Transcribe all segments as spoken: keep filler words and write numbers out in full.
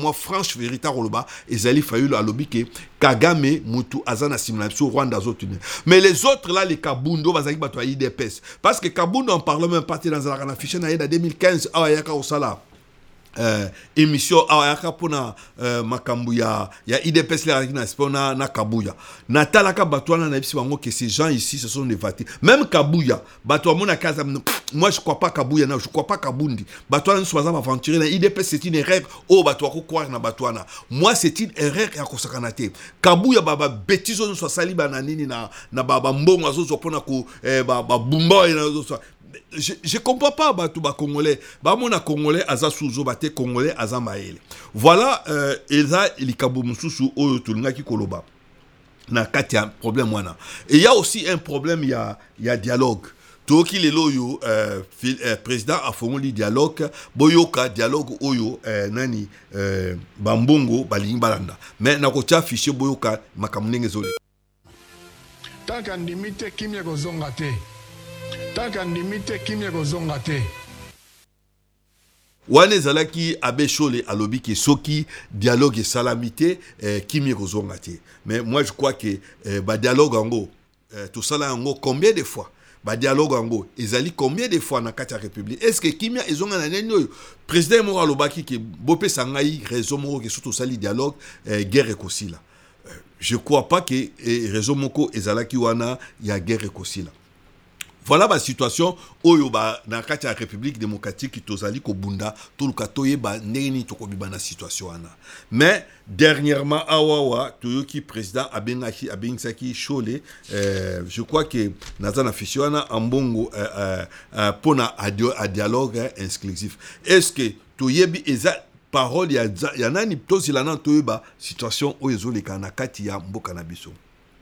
moi franche vérité roloba ezali fayulu alobi ke Kagame mutu azana simulation Rwanda zotune mais les autres là les Kabundo bazaki bato I D P S parce que Kabundo en parlement même parti dans la affiché na deux mille quinze awayaka osala Euh, émission awaka pona euh, makambu ya ya I D P S la na spona na Kabuya natalaka batwana na bisi bango que ces gens ici ce sont des vatis même Kabuya batwa mona kaza moi je crois pas Kabuya na je crois pas Kabundi batwana nous sommes aventurés na I D P S c'est une erreur oh batwa ko croire na batwana moi c'est une erreur ya kosakanate Kabuya baba bêtise nous soit sali bananini na na baba mbongo azo pona ko eh, ba bumba na zo je je comprends pas ba tout ba congolais ba mona congolais aza souzo ba te congolais aza maele voilà euh eza likabu mususu oyo tulingaki koloba na kati ya problème wana et il y a aussi un problème il y a il y a dialogue toki lelo yo euh, euh président a formulé dialogue boyoka dialogue oyo euh, nani euh, bambongo balingi balanda mais na ko tia fichier boyoka makamnenge zoli tant qu'en limite kimya kozonga te tant qu'en limite kimya kozonga te wane zalaki abe chole alobi ke soki dialogue et salamité eh, kimya kozonga te mais moi je crois que eh, ba dialogue ango eh, tout ça là ango combien de fois ba dialogue ango ezali combien de fois na kati ya république est-ce que kimya ezonga na neno président mo alobaki ke bopé sangai raison mo ke surtout sali dialogue eh, guerre ekosila eh, je crois pas que eh, raison moko ezalaki wana ya guerre ekosila. Voilà la situation oyo ba na kati ya République démocratique tozali ko bunda tout le katoye ba neni to ko bibana situation ana mais dernièrement awawa toyoki président abengaki abengsaki chole euh, je crois que nazana fisiona ambongo euh, euh, euh, pona a dialogue inclusif est-ce que toyebi eza parole ya ya nani tozilana toyeba situation oyo ezoleka na kati ya mboka na biso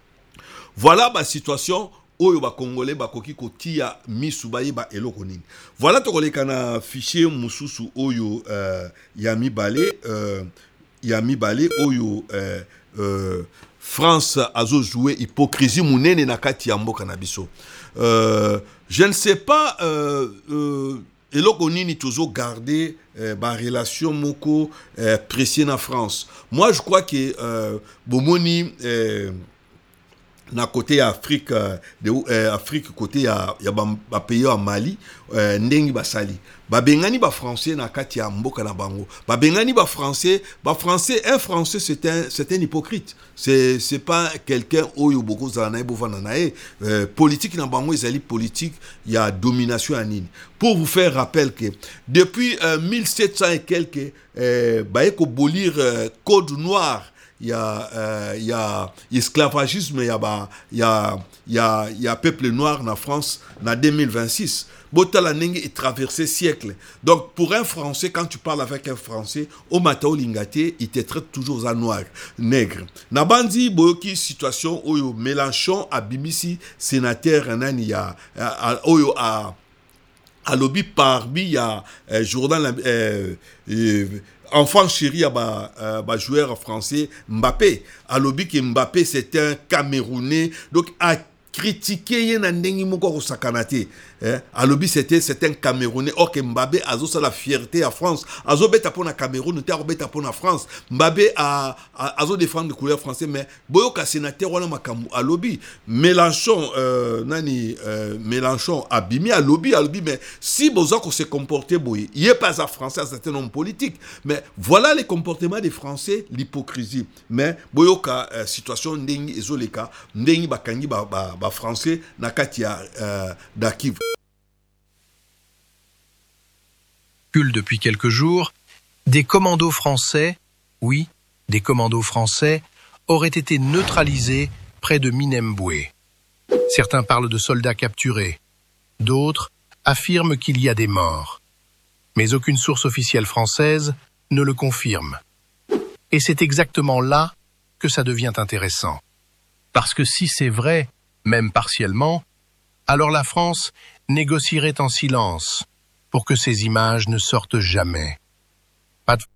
voilà la situation oyo ba congolais ba koki kotia misu ba yeba eloko nini voilà to koleka na fichier mususu oyo euh, ya mibale euh, ya mibale oyo euh, euh, France azo jouer hypocrisie munene na kati ya mboka na biso euh, je ne sais pas euh, euh, eloko nini tozo garder euh, ba relation moko euh, précis na France moi je crois que euh, bomoni euh, na côté Afrique de euh, Afrique côté ya ya ba, ba pays ya Mali euh, ndengi basali ba bengani ba français na kati ya mboka na bango ba bengani ba français ba français un français c'est un c'est un hypocrite c'est c'est pas quelqu'un oyo boko za na bovana na e euh, politique na bango ezali politique il y a domination anine pour vous faire rappel que depuis euh, mille sept cents et quelques euh, ba eko bolir euh, code noir il y a euh, il y a esclavagisme il y a bah il y a il y a il y a peuple noir en France en deux mille vingt-six botala nenge est traversé siècle donc pour un français quand tu parles avec un français au matao lingate il te traite toujours à noir nègre na bandi boyoki situation oyo Mélenchon a bimisi sénateur nani ya oyo a a lobby parmi il y a euh, journal euh, euh, enfant chéri à ba, euh, ba joueur français Mbappé. À lobby que Mbappé c'est un Camerounais donc à critiquer yena ndengi moko ko sakanate eh à lobby c'était c'est un Camerounais or que Mbappé azo ça la fierté à France azo beta pour na Cameroun te beta pour na France Mbappé a azo défendre couleur français mais boyoka sénateur wana makambu à lobby Mélenchon euh, nani euh, Mélenchon a bimi à lobby à lobby mais si bozo ko se comporter boy il est pas à français c'est un homme politique mais voilà les comportements des Français l'hypocrisie mais boyoka euh, situation ndengi ezoleka ndengi bakangi ba, ba ba français na kati ya euh, d'Akiv. Depuis quelques jours, des commandos français, oui, des commandos français, auraient été neutralisés près de Minembwe. Certains parlent de soldats capturés, d'autres affirment qu'il y a des morts. Mais aucune source officielle française ne le confirme. Et c'est exactement là que ça devient intéressant. Parce que si c'est vrai, même partiellement, alors la France négocierait en silence pour que ces images ne sortent jamais. Pas de...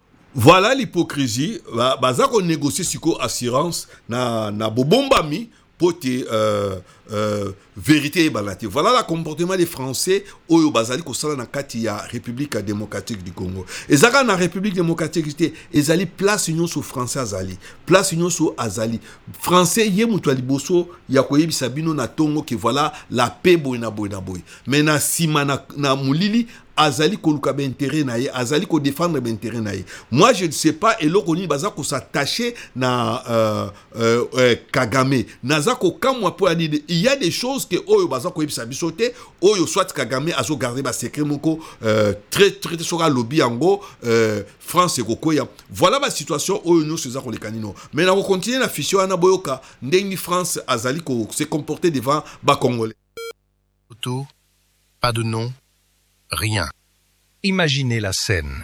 Voilà l'hypocrisie. Baza ko négocier siko assurance na na bobombami pote euh, euh, vérité balati. Voilà le comportement des Français au bazali ko sala na kati ya République démocratique du Congo. Ezaka na République démocratique té ezali place union sous français azali. Place union sous azali. Français yé mutu liboso ya koyebisa bino na tongo que voilà la paix boy na boy na boy. Mais na sima na, na mulili azali koluka ba intérêt na ye, azali ko défendre ba intérêt na ye. Moi je ne sais pas et lokoni baza ko s'attacher na euh, euh, euh, Kagame. Naza ko kamwa pour dire il y a des choses que oyo baza ko yebisa bisote oyo soit Kagame azo garder ba secret moko euh, très très sera lobby ango euh, France et kokoya. Voilà ma situation oyo nous seza ko lekanino. Mais na ko continuer na fission na boyoka ndengi France azali ko se comporter devant ba Congolais. Photo, pas de nom. Rien. Imaginez la scène.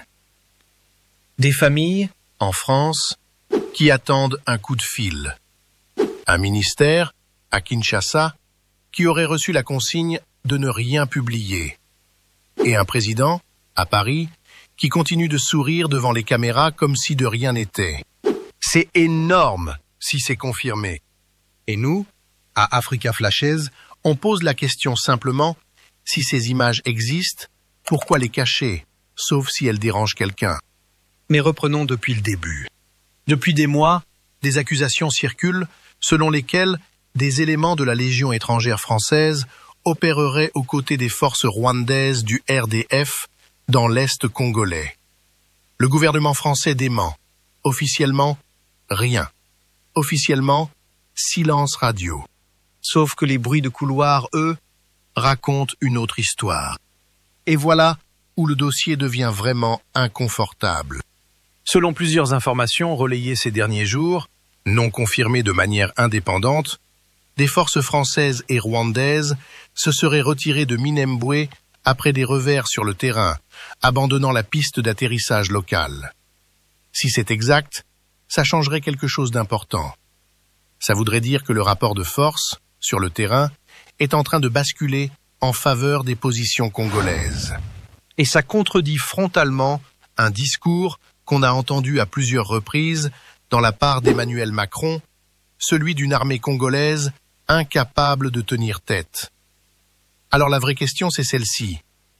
Des familles, en France, qui attendent un coup de fil. Un ministère, à Kinshasa, qui aurait reçu la consigne de ne rien publier. Et un président, à Paris, qui continue de sourire devant les caméras comme si de rien n'était. C'est énorme si c'est confirmé. Et nous, à Africa Flashes, on pose la question simplement, si ces images existent, pourquoi les cacher, sauf si elles dérangent quelqu'un? Mais reprenons depuis le début. Depuis des mois, des accusations circulent selon lesquelles des éléments de la Légion étrangère française opéreraient aux côtés des forces rwandaises du R D F dans l'Est congolais. Le gouvernement français dément. Officiellement, rien. Officiellement, silence radio. Sauf que les bruits de couloir, eux, racontent une autre histoire. Et voilà où le dossier devient vraiment inconfortable. Selon plusieurs informations relayées ces derniers jours, non confirmées de manière indépendante, des forces françaises et rwandaises se seraient retirées de Minembwe après des revers sur le terrain, abandonnant la piste d'atterrissage locale. Si c'est exact, ça changerait quelque chose d'important. Ça voudrait dire que le rapport de force, sur le terrain, est en train de basculer en faveur des positions congolaises. Et ça contredit frontalement un discours qu'on a entendu à plusieurs reprises dans la part d'Emmanuel Macron, celui d'une armée congolaise incapable de tenir tête. Alors la vraie question c'est celle-ci.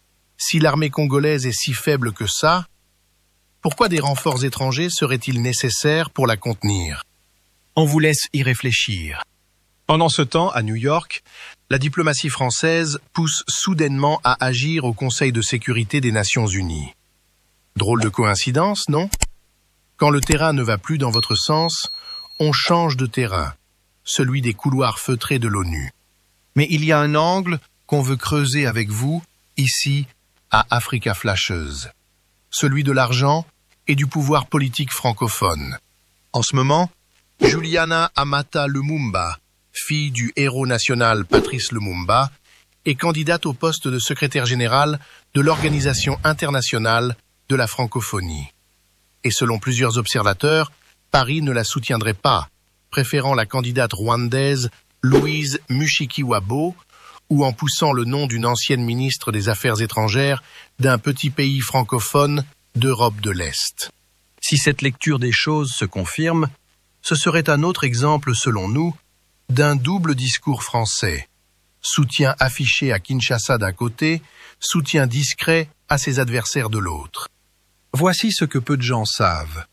Si l'armée congolaise est si faible que ça, pourquoi des renforts étrangers seraient-ils nécessaires pour la contenir? On vous laisse y réfléchir. Pendant ce temps, à New York, la diplomatie française pousse soudainement à agir au Conseil de sécurité des Nations Unies. Drôle de coïncidence, non? Quand le terrain ne va plus dans votre sens, on change de terrain, celui des couloirs feutrés de l'ONU. Mais il y a un angle qu'on veut creuser avec vous, ici, à Africa Flashes. Celui de l'argent et du pouvoir politique francophone. En ce moment, Juliana Amata Lumumba, fille du héros national Patrice Lumumba, est candidate au poste de secrétaire général de l'Organisation internationale de la francophonie. Et selon plusieurs observateurs, Paris ne la soutiendrait pas, préférant la candidate rwandaise Louise Mushikiwabo, ou en poussant le nom d'une ancienne ministre des Affaires étrangères d'un petit pays francophone d'Europe de l'Est. Si cette lecture des choses se confirme, ce serait un autre exemple, selon nous, d'un double discours français. Soutien affiché à Kinshasa d'un côté, soutien discret à ses adversaires de l'autre. Voici ce que peu de gens savent.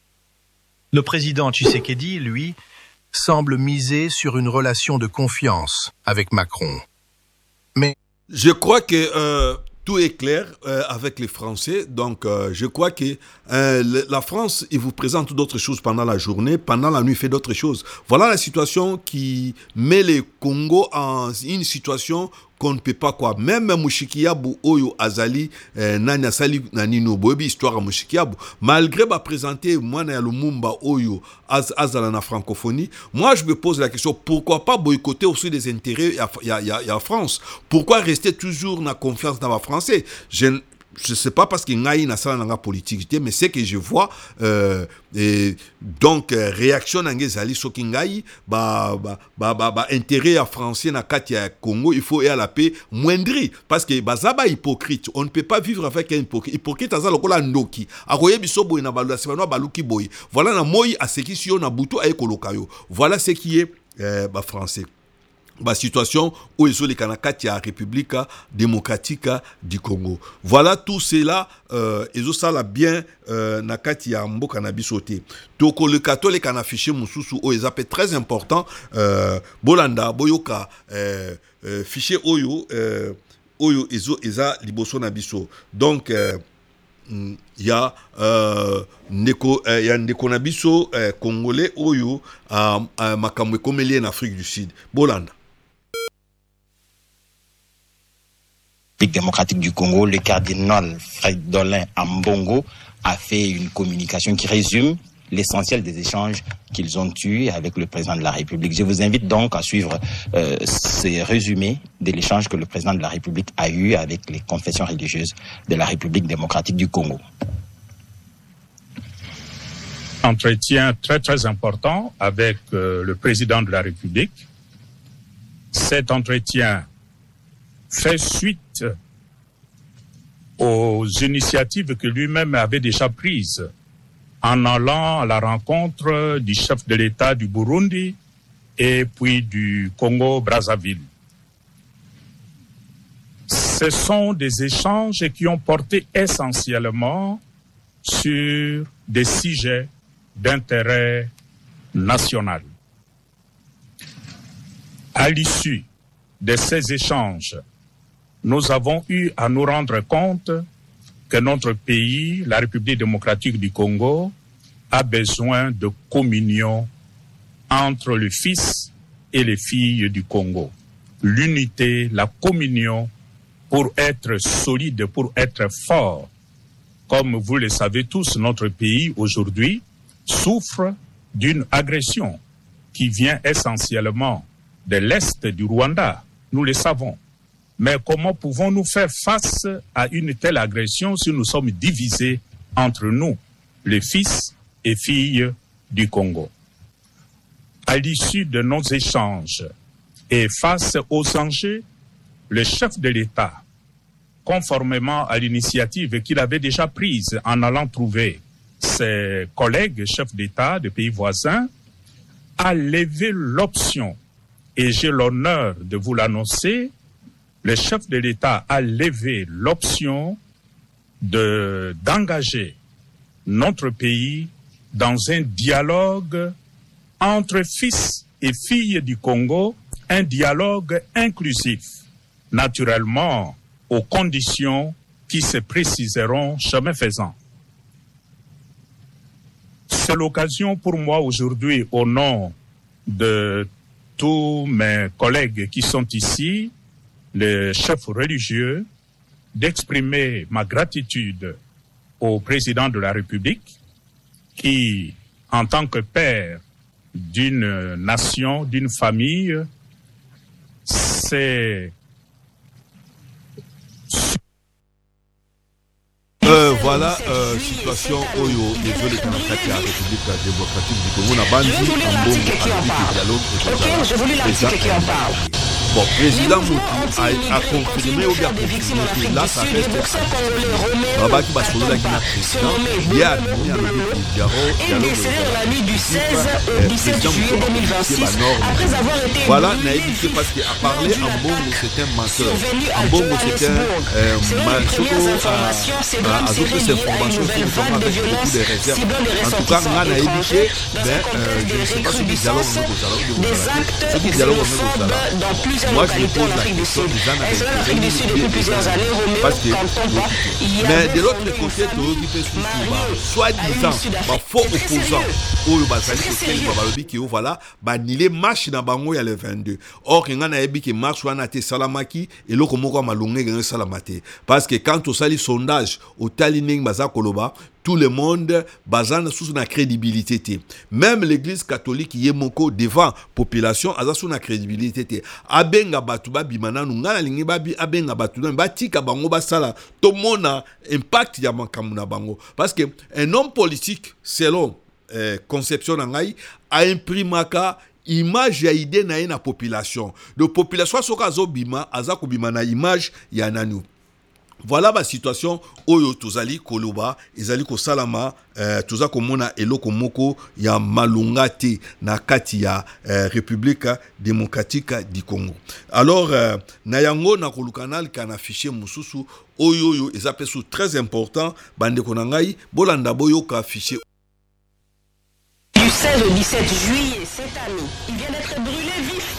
Le président Tshisekedi, lui, semble miser sur une relation de confiance avec Macron. Mais je crois que euh, tout est clair euh, avec les Français. Donc, euh, je crois que euh, la France, il vous présente d'autres choses pendant la journée. Pendant la nuit, il fait d'autres choses. Voilà la situation qui met le Congo en une situation qu'on ne peut pas quoi. Même Mushikiabu Oyo Azali, Nanya Sali Nanino Bobi, histoire à Mushikiabu, malgré ma présenter Mwana Lumumba Oyo Azala na francophonie, moi je me pose la question, pourquoi pas boycotter aussi des intérêts à France? Pourquoi rester toujours dans la confiance dans la français? Je je sais pas parce qu'il y a une politique, mais c'est que je vois euh, et donc réaction n'angezali sokingai ba ba ba ba ba intérêt à français na katia Congo, il faut y à la paix moindri parce que bazaba hypocrite, on ne peut pas vivre avec un hypocrite. Hypocrite azala lokola ndoki akoye biso boy na balu asibano baluki boy, voilà na moi à ce qui si on a butu ay kolokayo, voilà ce qui est euh, bah français. Bah situation où ils ont les Kanakati à République démocratique du Congo. Voilà tout cela, euh, ils ont ça là bien, euh, nakati ya mboka na bisoté. Toko le catholique en affiché mususu o ils appellent très important, euh, Bolanda, Boyoka, euh, euh, fichier Oyo, euh, Oyo, Ezo, Eza, Liboso na biso. Donc, euh, il y a euh, Neko, euh, y a Neko na biso, euh, Congolais, Oyo, à euh, Makamwe Komelie en Afrique du Sud. Bolanda. République démocratique du Congo, le cardinal Fridolin Ambongo a fait une communication qui résume l'essentiel des échanges qu'ils ont eus avec le président de la République. Je vous invite donc à suivre euh, ces résumés de l'échange que le président de la République a eu avec les confessions religieuses de la République démocratique du Congo. Entretien très très important avec euh, le président de la République. Cet entretien fait suite aux initiatives que lui-même avait déjà prises en allant à la rencontre du chef de l'État du Burundi et puis du Congo-Brazzaville. Ce sont des échanges qui ont porté essentiellement sur des sujets d'intérêt national. À l'issue de ces échanges, nous avons eu à nous rendre compte que notre pays, la République démocratique du Congo, a besoin de communion entre le fils et les filles du Congo. L'unité, la communion pour être solide, pour être fort. Comme vous le savez tous, notre pays aujourd'hui souffre d'une agression qui vient essentiellement de l'Est du Rwanda. Nous le savons. Mais comment pouvons-nous faire face à une telle agression si nous sommes divisés entre nous, les fils et filles du Congo? À l'issue de nos échanges et face aux enjeux, le chef de l'État, conformément à l'initiative qu'il avait déjà prise en allant trouver ses collègues chefs d'État de pays voisins, a levé l'option, et j'ai l'honneur de vous l'annoncer, le chef de l'État a levé l'option de, d'engager notre pays dans un dialogue entre fils et filles du Congo, un dialogue inclusif, naturellement aux conditions qui se préciseront chemin faisant. C'est l'occasion pour moi aujourd'hui, au nom de tous mes collègues qui sont ici, les chefs religieux, d'exprimer ma gratitude au président de la République qui, en tant que père d'une nation, d'une famille, s'est... Euh, voilà, euh, situation Oyo, désolé qu'on a attaqué la République démocratique du Congo, on a banni un bon dialogue et je voulais l'indiquer qui en parle. Bon, président Moutou a, a confirmé au gars que là, ça reste Baba qui va solo la Guinée président. Il y a admis à l'objet du dialogue. La nuit du seize au dix-sept juillet deux mille vingt-six, après avoir été... Voilà, Naïbité, parce qu'à parler en Bongo, c'est un menteur. En Bongo, c'est un menteur. À d'autres informations qui nous ont avec beaucoup de réserves. En tout cas, moi, Naïbité, je ne sais pas si le dialogue est au dialogue. Ce dialogue est au dialogue. Moi, je me pose la question des gens avec parce que, mais de l'autre côté, tu soi-disant, faux opposant, où le Bazali qui voilà, il marche dans Bango il y a le vingt-deux. Or, il y a un qui marche ou un Salamaki et l'autre mot comme Malongé Salamate. Parce que quand on sait les sondages au Talining Bazakoloba, tout le monde basant sur la crédibilité. Même l'église catholique qui est moko devant population a sur la crédibilité. Abenga batuba bimana nungana lingi babi abenga batuba batika bango basala tout le monde a impact ya makamuna bango parce que un homme politique selon euh, conception nangai a imprimaka image ya idée na na population. De population soka zo bima aza ko bima na image ya nanu. Voilà la situation oyo tozali koloba ezali ko salama euh, toza komona eloko moko ya malunga te na kati ya euh, République démocratique du Congo. Alors euh, na yango na kolukanal kana fichier mususu oyo yo ezapesu très important bande konangai bolanda boyoka fichier du seize au dix-sept juillet cette année. Il vient d'être brûlé vif.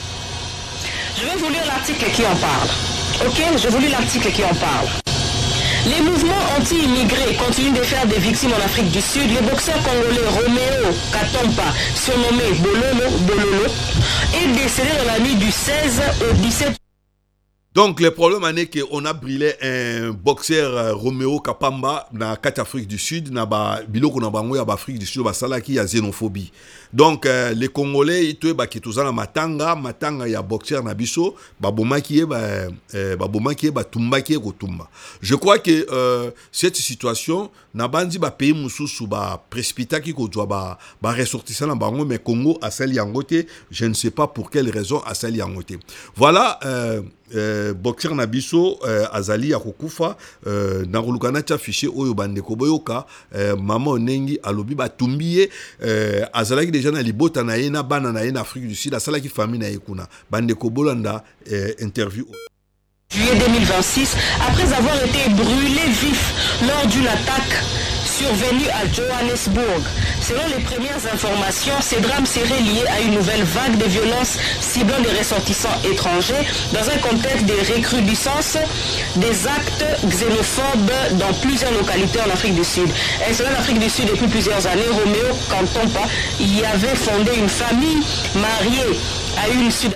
Je vais vous lire l'article qui en parle. Ok, je vous lis l'article qui en parle. Les mouvements anti-immigrés continuent de faire des victimes en Afrique du Sud. Le boxeur congolais Roméo Katompa, surnommé Bololo, Bololo, est décédé dans la nuit du seize au dix-sept. Donc le problème est qu'on a brûlé un boxeur euh, Roméo Kapamba dans la Afrique du Sud, dans la biloko na bango ya Afrique du Sud, ba salaki ya xénophobie. Donc euh, les Congolais ils ba ki tozana matanga, matanga ya boxeur na biso, ba bomaki ba euh, ba bomaki ba tumbaki ko tumba. Je crois que euh, cette situation na bandi ba pays mususu ba précipita ki ko doit ba ba ressortissant na bango mais Congo a sali yangote, je ne sais pas pour quelle raison a sali yangote. Voilà euh, Euh, boxer na biso euh, azali ya kokufa euh, na kolukana tia fichier oyo bandeko boyoka euh, mama onengi alobi batumbiye euh, azalaki déjà na libota na ye na bana na ye na Afrique du Sud asalaki famille na ye kuna bandeko bolanda euh, interview Juillet deux mille vingt-six, après avoir été brûlé vif lors d'une attaque survenue à Johannesburg. Selon les premières informations, ces drames seraient liés à une nouvelle vague de violence ciblant des ressortissants étrangers dans un contexte de recrudescence des actes xénophobes dans plusieurs localités en Afrique du Sud. Installé en Afrique du Sud depuis plusieurs années, Roméo Katompa y avait fondé une famille mariée à une Sud.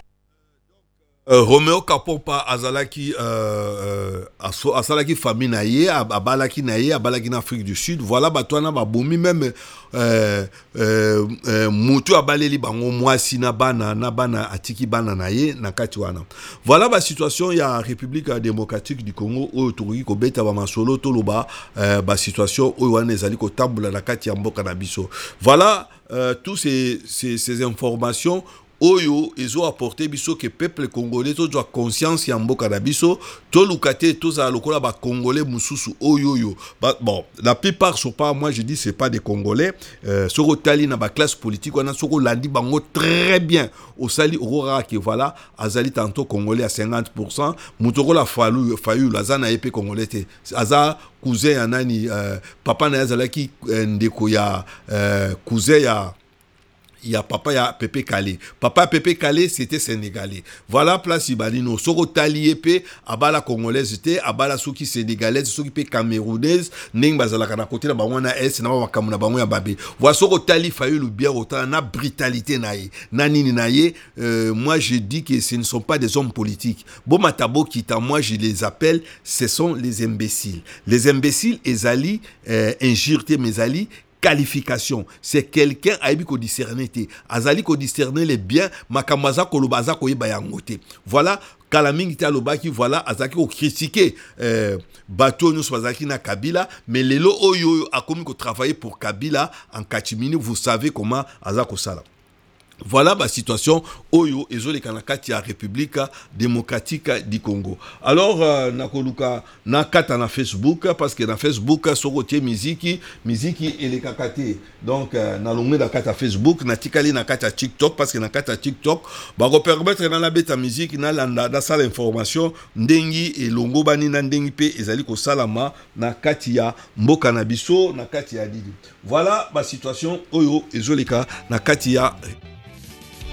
Euh, Roméo Katompa azalaki euh, euh, asalaki famille na ye abalaki na ye abalaki na Afrique du Sud. Voilà batwana ba bomi même euh, euh, euh, mutu abaleli bango mwasi na bana na bana atiki bana na ye na kati wana. Voilà ba situation ya République démocratique du Congo oyo tokoki ko beta ba masolo toloba euh, ba situation oyo wana ezali ko tambula na kati ya mboka na biso. Voilà euh, tous ces, ces ces informations oyo ezo apporter biso que peuple congolais to doit conscience ya mboka na biso to lukate to za lokola ba congolais mususu oyo yo ba, bon la plupart sont pas, moi je dis c'est pas des congolais euh, soko tali na ba classe politique on a soko landi bango très bien au sali aurora que voilà azali tantôt congolais à cinquante pour cent mutoko la falu fayu la zana épée congolais te aza cousin ya nani euh, papa na azalaki euh, ndeko ya euh, cousin ya il y a papa ya Pépé Kalé. Papa Pépé Kalé c'était sénégalais. Voilà place ibalino soko tali épée abala congolaise te abala soki sénégalaise soki pe camerounaise ning bazala kana côté na bangwana est na ba kamuna bango ya babé. Voilà soko tali fayu le bien autant na brutalité naïe. Na nini naïe euh, moi je dis que ce ne sont pas des hommes politiques. Bon matabo kita moi je les appelle ce sont les imbéciles. Les imbéciles ezali euh, injurté mes ali qualification, c'est quelqu'un aibi ko discerner te azali ko discerner les biens makamaza ko lobaza ko yeba yangote. Voilà kalamingi ta lobaki voilà azaki ko critiquer euh, bato nous swazaki na Kabila mais lelo oyo akomi ko travailler pour Kabila en Kachimini, vous savez comment azako sala. Voilà la situation oyo ezole kanakati ya République démocratique du Congo. Alors euh, nakoluka nakata na Facebook parce que na Facebook soko tie musique musique ele kakate. Donc euh, na longwe na kata Facebook na tikali na kata TikTok parce que na kata TikTok ba ko permettre na la beta musique na landa da sala information ndengi e longo bani na ndengi pe ezali ko salama na kati ya mboka na biso na kati ya didi. Voilà la situation oyo ezole ka na kati ya